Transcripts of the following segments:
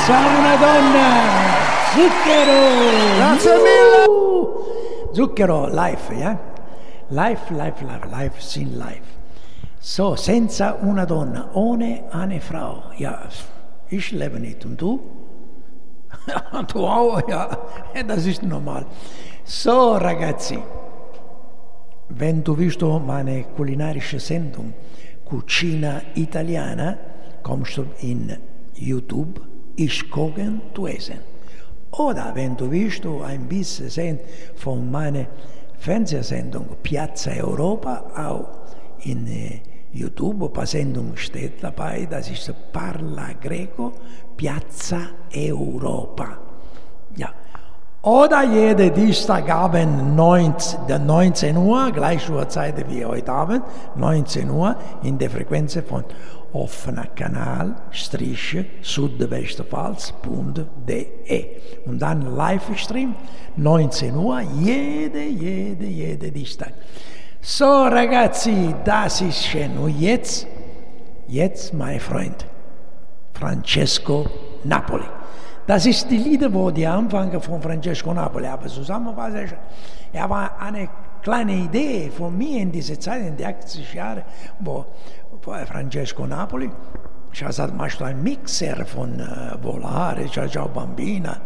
Senza una donna, Zucchero. Grazie mille. Zucchero, life, ja? Life, sin life. So, senza una donna, ohne eine Frau. Ja, ich lebe nicht. Und du? Du auch, ja. Das ist normal. So, ragazzi, wenn du willst meine kulinarische Sendung Cucina Italiana, kommst du in YouTube, ich kochen, du essen. Oder wenn du willst ein bisschen sehen von meiner Fernsehsendung Piazza Europa, auch in YouTube, ein paar Sendungen steht dabei, das ist Parla Greco, Piazza Europa. Ja. Oder jeden Dienstagabend 19 Uhr, gleich Uhrzeit wie heute Abend, 19 Uhr, in der Frequenz von offener Kanal, Südwestpfalz.de. Und dann Livestream, 19 Uhr, jede Dienstag. So, ragazzi, das ist schön. Und jetzt, mein Freund, Francesco Napoli. Das ist die Lieder, wo die anfangen von Francesco Napoli. Aber zusammenfassend, er war eine kleine Idee von mir in dieser Zeit, in den 80er Jahren, wo Francesco Napoli, ich habe gesagt, machst du einen Mixer von Volare, Ciao Bambina.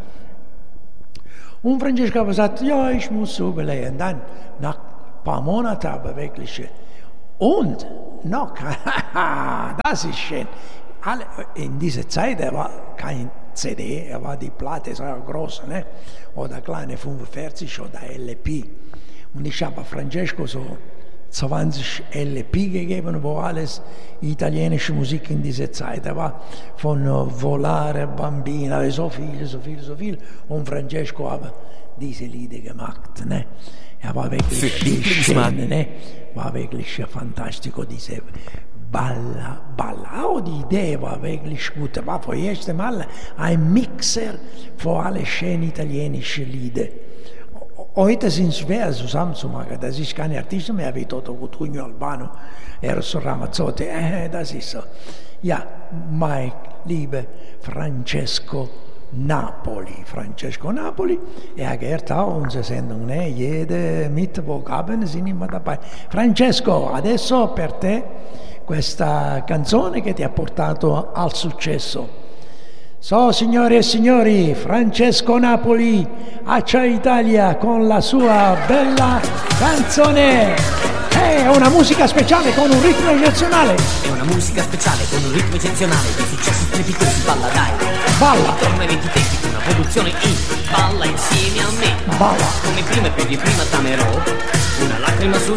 Und Francesco hat gesagt, ja, ich muss überlegen. Dann, nach ein paar Monaten, aber wirklich. Und noch, das ist schön. In dieser Zeit, er war kein CD, er war die Platte, so groß, ne? Oder kleine 45 oder LP. Und ich habe Francesco so 20 LP gegeben, wo alles italienische Musik in dieser Zeit. Er war von Volare, Bambina, so viel. Und Francesco hat diese Lieder gemacht, ne? Er war wirklich schön, ne? War wirklich fantastisch, diese Balla. Auch die Idee war wirklich gut. War für das erste Mal ein Mixer für alle schönen italienischen Lieder. Heute sind es schwer zusammenzumachen. Das ist kein Artist mehr wie Toto Cutugno, Albano, Eros Ramazzotti. Das ist so. Ja, mein lieber Francesco Napoli. Francesco Napoli, er gehört auch unsere Sendung. Ne? Jede Mittwochabend sind immer dabei. Francesco, adesso per te questa canzone che ti ha portato al successo. So, signore e signori, Francesco Napoli, Accia Italia con la sua bella canzone. È una musica speciale con un ritmo eccezionale. È una musica speciale con un ritmo eccezionale. Di successi strepitosi, balla dai. Balla. Torna 20 tempi, una produzione in. Balla insieme a me. Balla. Come prima e per di prima t'amerò. Una lacrima sul